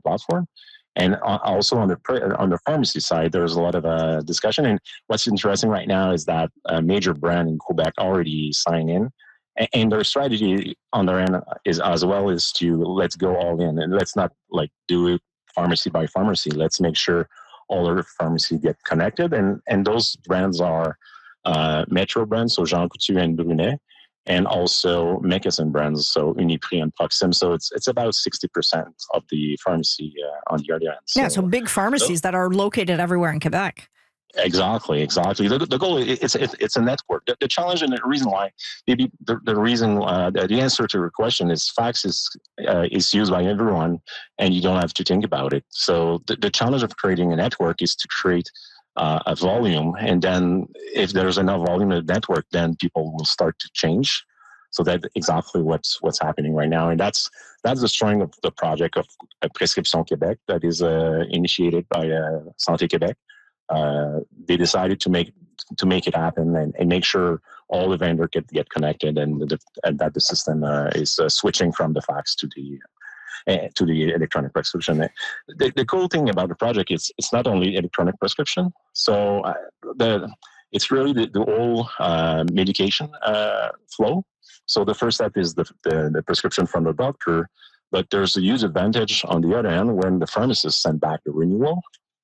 platform. And also on the pharmacy side, there's a lot of discussion. And what's interesting right now is that a major brand in Quebec already signed in, and their strategy on their end is as well is to let's go all in and let's not like do it pharmacy by pharmacy. Let's make sure all our pharmacy get connected, and those brands are Metro brands, so Jean Coutu and Brunet, and also Mecassin brands, so Uniprix and Proxim. So it's about 60% of the pharmacy on the other end. So big pharmacies that are located everywhere in Quebec. Exactly. The goal it's a network. The challenge and the reason why, maybe the answer to your question is fax is used by everyone, and you don't have to think about it. So the challenge of creating a network is to create a volume, and then if there's enough volume in the network, then people will start to change. So that's exactly what's happening right now, and that's the strength of the project of Prescription Québec that is initiated by Santé Québec. They decided to make it happen and make sure all the vendors get connected, and that the system is switching from the fax to the electronic prescription. The cool thing about the project is it's not only electronic prescription. So it's really the whole medication flow. So the first step is the prescription from the doctor, but there's a huge advantage on the other end when the pharmacist send back the renewal.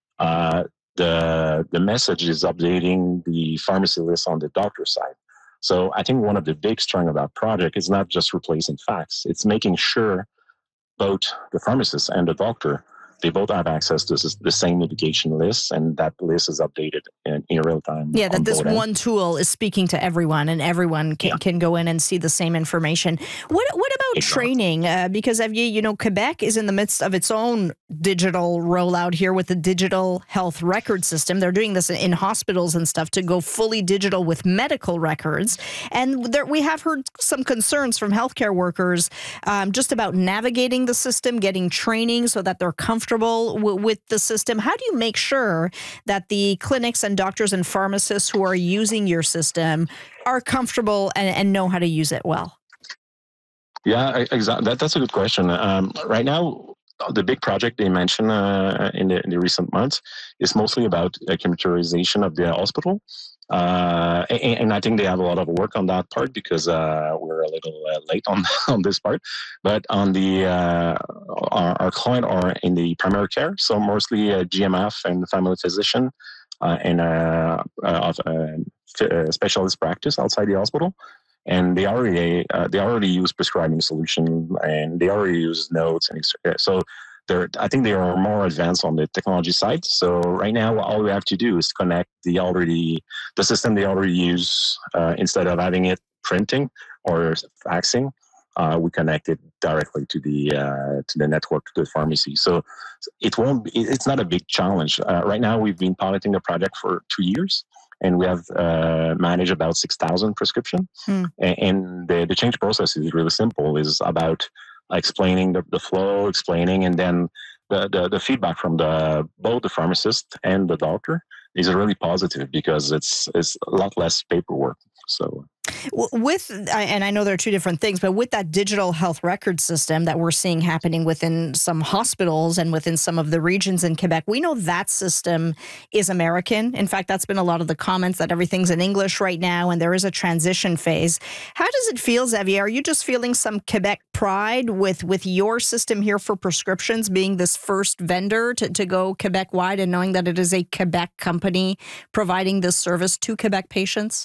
The message is updating the pharmacy list on the doctor side. So I think one of the big strengths of that project is not just replacing fax. It's making sure both the pharmacist and the doctor, they both have access to the same medication list, and that list is updated in real time. Yeah, that this one tool is speaking to everyone, and everyone can go in and see the same information. What about training? Because, Xavier, Quebec is in the midst of its own digital rollout here with the digital health record system. They're doing this in hospitals and stuff to go fully digital with medical records. And we have heard some concerns from healthcare workers just about navigating the system, getting training so that they're comfortable with the system. How do you make sure that the clinics and doctors and pharmacists who are using your system are comfortable and know how to use it well? Yeah, exactly. That's a good question. Right now, the big project they mentioned in the recent months is mostly about computerization of the hospital. And I think they have a lot of work on that part because we're a little late on this part. But on the our client are in the primary care, so mostly GMF and family physician and specialist practice outside the hospital. And they already use prescribing solution, and they already use notes, and so I think they are more advanced on the technology side. So right now, all we have to do is connect the system they already use instead of having it printing or faxing. We connect it directly to the network, to the pharmacy. So it's not a big challenge. Right now, we've been piloting the project for 2 years. And we have managed about 6,000 prescriptions. And the change process is really simple. It's about explaining the flow, and then the feedback from both the pharmacist and the doctor is really positive because it's a lot less paperwork. So and I know there are two different things, but with that digital health record system that we're seeing happening within some hospitals and within some of the regions in Quebec, we know that system is American. In fact, that's been a lot of the comments that everything's in English right now and there is a transition phase. How does it feel, Xavier? Are you just feeling some Quebec pride with your system here for prescriptions being this first vendor to go Quebec-wide and knowing that it is a Quebec company providing this service to Quebec patients?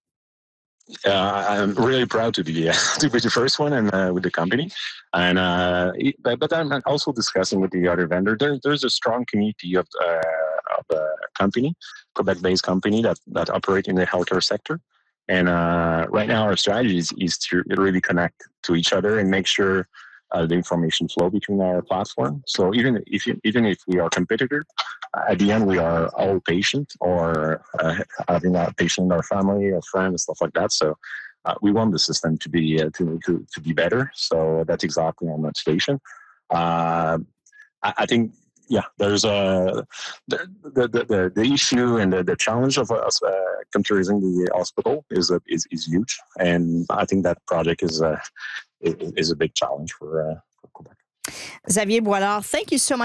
I'm really proud to be the first one and with the company, and but I'm also discussing with the other vendor. There's a strong community of company, Quebec-based company that operate in the healthcare sector, and right now our strategy is to really connect to each other and make sure the information flow between our platform. So even if we are competitors, at the end we are all patient or having a patient in our family or friends, stuff like that. So we want the system to be to be better. So that's exactly our motivation. I think there's the issue and the challenge of us computerizing the hospital is huge, and I think that project is a big challenge for Quebec. Xavier Boilard, thank you so much.